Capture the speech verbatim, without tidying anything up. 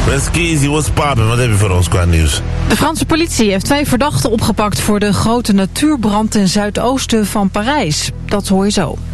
Skeezy, what's poppin'? Wat heb je voor ons qua nieuws? De Franse politie heeft twee verdachten opgepakt voor de grote natuurbrand ten zuidoosten van Parijs. Dat hoor je zo.